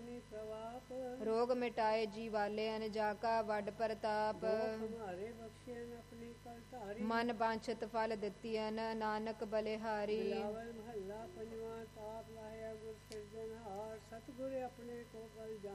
ਆਪਣੀ ਪ੍ਰਵਾਪ, ਰੋਗ ਮਿਟਾਏ ਜੀ ਵਾਲੇ ਅਨ ਜਾ ਕਾ ਵੱਡ ਪ੍ਰਤਾਪ। ਹਮਾਰੇ ਬਖਸ਼ੇ ਆਪਣੀ ਕਰ ਧਾਰੀ, ਮਨ ਬਾਂਛਤ ਫਲ ਦਿੱਤੀ ਅਨ ਨਾਨਕ ਬਲਿਹਾਰੀ। ਬਿਲਾਵਲ ਮਹੱਲਾ ਪੰਜਵਾਂ। ਤਾਪ ਲਾਇਆ ਗੁਰ ਸਿਰਜਣਹਾਰ, ਸਤਿਗੁਰ ਆਪਣੇ ਕੋ ਬਲ ਜਾਣ